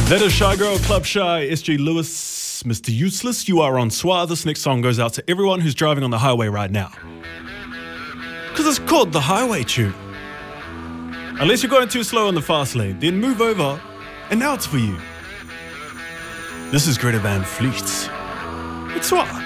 That is Shy Girl, Club Shy, SG Lewis, Mr. Useless. You are on Soir. This next song goes out to everyone who's driving on the highway right now. Because it's called the highway tune. Unless you're going too slow on the fast lane, then move over, and now it's for you. This is Greta Van Fleet. It's Soir.